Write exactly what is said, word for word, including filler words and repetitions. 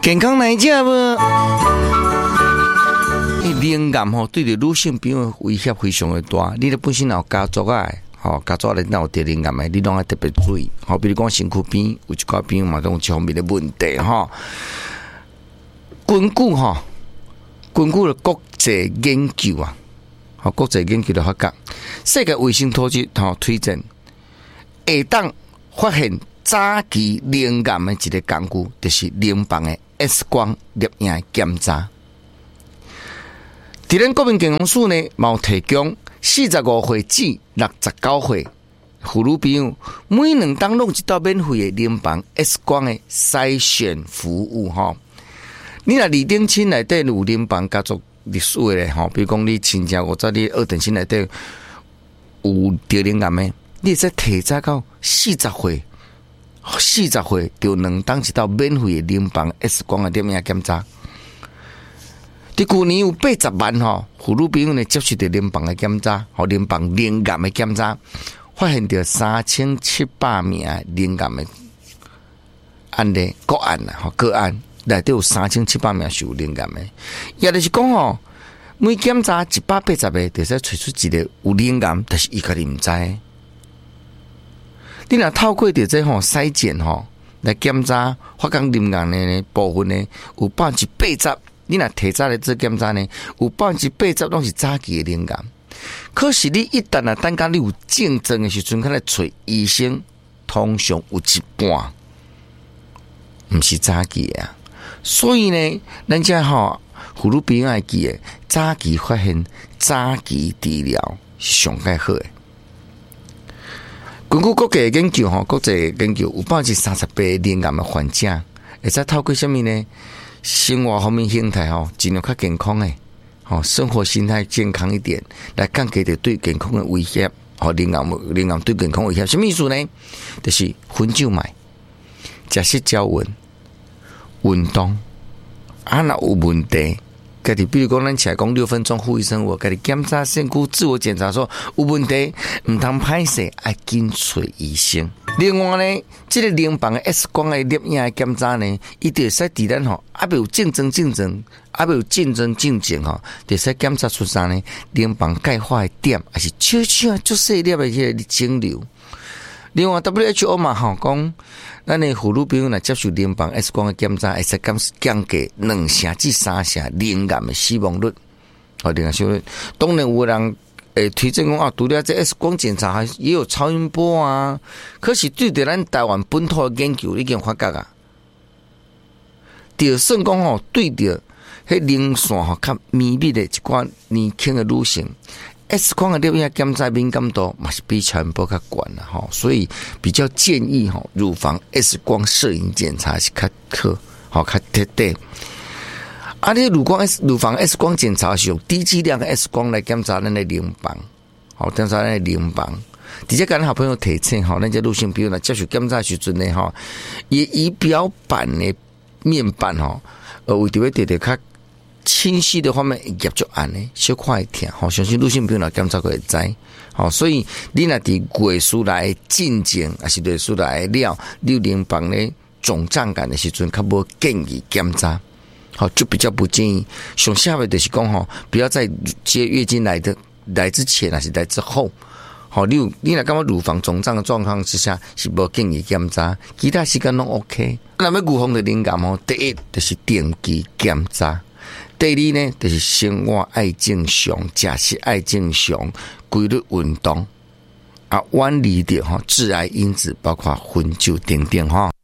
健康来食无？灵感吼，对着女性朋友威胁非常的大。你咧本身有家族啊，吼家族咧有得灵感的，你拢要特别注意。吼，比如讲身躯边有一寡朋友嘛，讲这方面的问题吼。根据吼，根据了国际研究啊，吼国际研究的发觉，世界卫生组织吼推荐，会当发现早期灵感的一个工具，就是临床的 X 光摄影检查。伫咱国民健康署呢，冇提供四十五岁至六十九岁妇女朋友每两当弄一道免费的临床 X 光的筛选服务吼。你若二等亲内底有临床家族历史的咧吼，比如讲你亲戚或者你二等亲内底有得灵感的，你会使提早到四十岁，四十岁就两当一道免费的临床 X 光的摄影检查。伫去年有八十万吼妇女朋友呢接受着临床的检查，和临床灵感的检查，发现着三千七百名灵感的案例个案啦，吼个案内底有三千七百名是有灵感的，也就是讲吼，每检查一百八十个，就使找出一个有灵感，但是伊家己毋知。你若透过着这吼筛检吼来检查，发觉灵感的部分呢有百分之八十。你若提早来做检查呢，有百分之八十拢是早期的灵感。可是你一旦啊，等到你有症状的时阵，开来找医生，通常有一半毋是早期的啊。所以呢，咱遮吼妇女朋友爱记的，早期发现、早期治疗是上介好的。根据国际研究吼，国际研究有百分之三十八灵感的患者，会使透过什么呢？生活方面形态吼，尽量较健康诶，吼生活心态健康一点，来降低着对健康的威胁，吼灵感灵感对健康威胁，什么意思呢？就是分酒买，食色胶文，运动，啊若有问题，家己比如讲咱起来讲六分钟护医生，我家己检查身躯，自我检查说有问题，唔通歹势，爱紧找医生。另外呢，这个临床的 X 光的摄影的检查呢，伊就会使伫咱吼，啊未有竞争竞争，啊未有竞争竞争吼，就使检查出啥呢？临床钙化的点，还是小小足细粒的迄个肿瘤。另外 W H O 嘛吼讲，咱的妇女朋友若接受临床 X 光的检查，会使降降低两成至三成灵感的死亡率。哦，灵感死亡率，当然有人。诶，推荐讲啊，除了这 X 光检查，也有超音波啊。可是对着咱台湾本土的研究已经发觉啊，就算讲吼，对着迄零线吼较密密的一寡年轻的女性 ，X 光的摄影检查敏感度嘛是比超音波较悬啦吼，所以比较建议吼，乳房 X 光摄影检查是较好，吼较贴地。啊！你乳光 X 乳房 X 光检查是用低剂量的 X 光来检查咱的淋房，好检查咱的淋房。直接跟好朋友提醒吼，咱这女性朋友呢接受检查时阵呢吼，伊仪表板的面板吼，呃，为着要得到较清晰的方面业足暗呢，小块疼吼，相信女性朋友来检查会知。好，所以你若伫月数来进前，还是月数来了，你淋房呢肿胀感的时阵，较无建议检查。好，就比较不建议。上下面就是讲吼，不要在接月经来的来之前，还是来之后。好，你有你若感觉乳房肿胀的状况之下，是无建议检查，其他时间拢 OK。那么预防的灵感吼，第一就是定期检查，第二呢就是生活爱正常，食食爱正常，规律运动，啊，远离掉吼致癌因子，包括烟酒等等吼。